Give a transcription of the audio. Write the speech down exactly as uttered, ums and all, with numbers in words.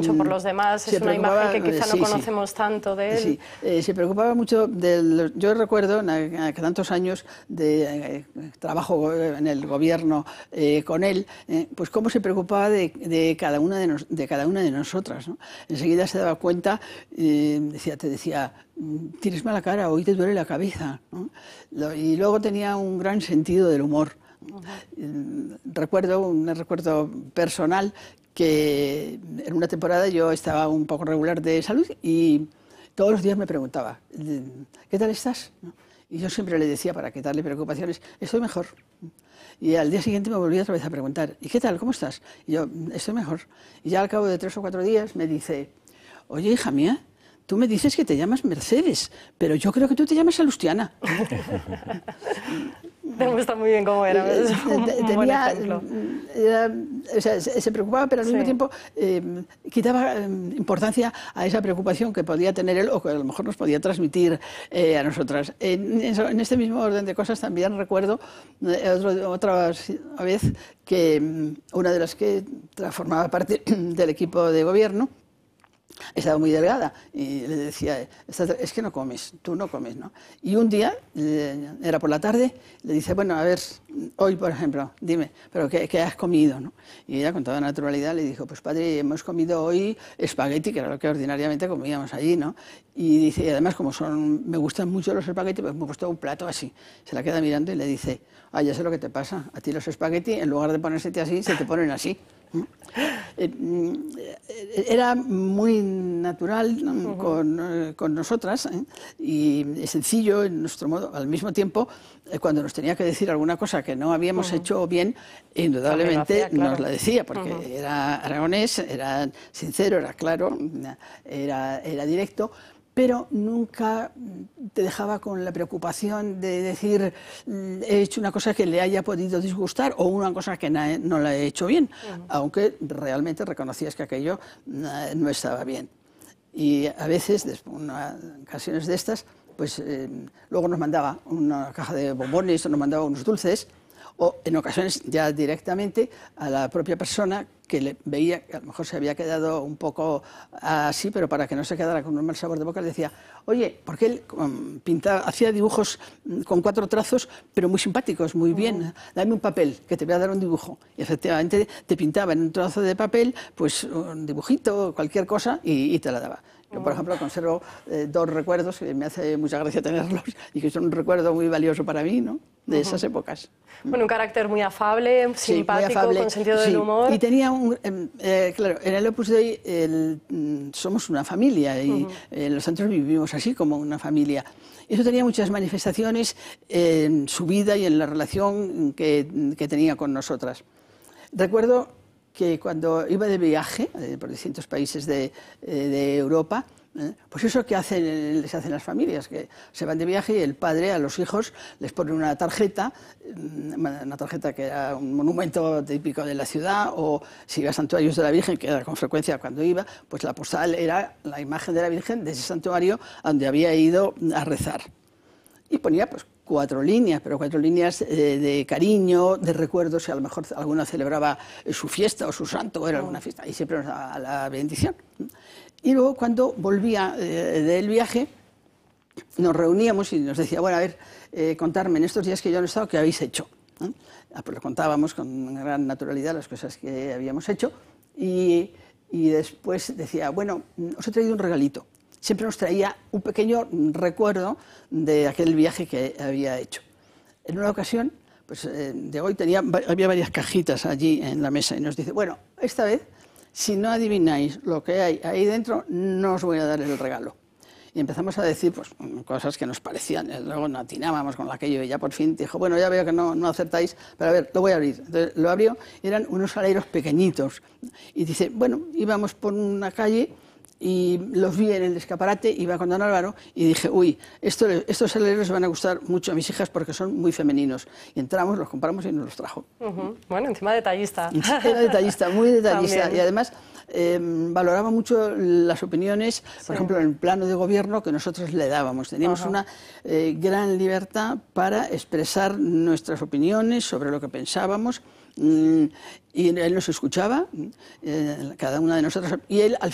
mucho por los demás, es una imagen que quizá no sí, conocemos sí. tanto de él. Sí, eh, se preocupaba mucho del... Yo recuerdo, en tantos años de eh, trabajo en el gobierno eh, con él, eh, pues cómo se preocupaba de, de, cada, una de, nos, de cada una de nosotras, ¿no? Enseguida se daba cuenta, eh, decía, te decía, tienes mala cara, hoy te duele la cabeza, ¿no? Y luego tenía un gran sentido del humor. Uh-huh. Recuerdo, un recuerdo personal, que en una temporada yo estaba un poco regular de salud y todos los días me preguntaba, ¿qué tal estás? Y yo siempre le decía, para quitarle preocupaciones, estoy mejor. Y al día siguiente me volví otra vez a preguntar, ¿y qué tal? ¿Cómo estás? Y yo, estoy mejor. Y ya al cabo de tres o cuatro días me dice, oye, hija mía, tú me dices que te llamas Mercedes, pero yo creo que tú te llamas Salustiana. Te gusta muy bien cómo era. Es un Tenía, buen ejemplo. Era, o sea, se preocupaba, pero al mismo sí. tiempo eh, quitaba eh, importancia a esa preocupación que podía tener él o que a lo mejor nos podía transmitir eh, a nosotras. En, en este mismo orden de cosas también recuerdo eh, otro, otra vez que una de las que formaba parte del equipo de gobierno estaba muy delgada y le decía, es que no comes, tú no comes, ¿no? Y un día, era por la tarde, le dice, bueno, a ver, hoy, por ejemplo, dime, ¿pero qué, qué has comido, no? Y ella, con toda naturalidad, le dijo, pues padre, hemos comido hoy espagueti, que era lo que ordinariamente comíamos allí, ¿no? Y dice, y además, como son, me gustan mucho los espaguetis, pues me he puesto un plato así. Se la queda mirando y le dice, ah, ya sé lo que te pasa, a ti los espagueti, en lugar de ponérsete así, se te ponen así. Era muy natural, ¿no? uh-huh. con, con nosotras, ¿eh? Y sencillo en nuestro modo. Al mismo tiempo, eh, cuando nos tenía que decir alguna cosa que no habíamos uh-huh. hecho bien, indudablemente hacía, claro. nos la decía, porque uh-huh. era aragonés, era sincero, era claro, era, era directo, pero nunca te dejaba con la preocupación de decir he hecho una cosa que le haya podido disgustar o una cosa que no la he hecho bien, uh-huh. aunque realmente reconocías que aquello no estaba bien. Y a veces, en ocasiones de estas, pues eh, luego nos mandaba una caja de bombones o nos mandaba unos dulces, o en ocasiones ya directamente a la propia persona que le veía que a lo mejor se había quedado un poco así, pero para que no se quedara con un mal sabor de boca, le decía, oye, porque él um, pintaba, hacía dibujos con cuatro trazos, pero muy simpáticos, muy bien, uh-huh. dame un papel, que te voy a dar un dibujo. Y efectivamente te pintaba en un trozo de papel, pues un dibujito, cualquier cosa, y, y te la daba. Yo, por ejemplo, conservo eh, dos recuerdos que me hace mucha gracia tenerlos y que son un recuerdo muy valioso para mí, ¿no? De esas uh-huh. épocas. Bueno, un carácter muy afable, sí, simpático, muy afable, con sentido sí. del humor. Y tenía un... Eh, claro, en el Opus Dei el, somos una familia y uh-huh. eh, los santos vivimos así como una familia. Eso tenía muchas manifestaciones en su vida y en la relación que, que tenía con nosotras. Recuerdo que cuando iba de viaje eh, por distintos países de, eh, de Europa, eh, pues eso que hacen, les hacen las familias, que se van de viaje y el padre a los hijos les pone una tarjeta, una tarjeta que era un monumento típico de la ciudad, o si iba a santuarios de la Virgen, que era con frecuencia cuando iba, pues la postal era la imagen de la Virgen de ese santuario a donde había ido a rezar. Y ponía pues cuatro líneas, pero cuatro líneas eh, de cariño, de recuerdos, si a lo mejor alguna celebraba eh, su fiesta o su santo, o era alguna fiesta, y siempre nos daba la bendición. Y luego cuando volvía eh, del viaje, nos reuníamos y nos decía, bueno, a ver, eh, contarme en estos días que yo no he estado, ¿qué habéis hecho? ¿Eh? Pues lo contábamos con gran naturalidad las cosas que habíamos hecho, y, y después decía, bueno, os he traído un regalito. Siempre nos traía un pequeño recuerdo de aquel viaje que había hecho. En una ocasión, pues eh, de hoy tenía, había varias cajitas allí en la mesa y nos dice, bueno, esta vez, si no adivináis lo que hay ahí dentro, no os voy a dar el regalo. Y empezamos a decir pues, cosas que nos parecían, luego no atinábamos con aquello y ya por fin dijo, bueno, ya veo que no, no acertáis, pero a ver, lo voy a abrir. Entonces lo abrió, eran unos aleros pequeñitos. Y dice, bueno, íbamos por una calle y los vi en el escaparate, iba con don Álvaro y dije, uy, esto, estos aleros van a gustar mucho a mis hijas porque son muy femeninos. Y entramos, los compramos y nos los trajo. Uh-huh. Bueno, encima detallista. Era detallista, muy detallista. Y además eh, valoraba mucho las opiniones, por sí. ejemplo, en el plano de gobierno que nosotros le dábamos. Teníamos uh-huh. una eh, gran libertad para expresar nuestras opiniones sobre lo que pensábamos. Y él nos escuchaba, eh, cada una de nosotros, y él al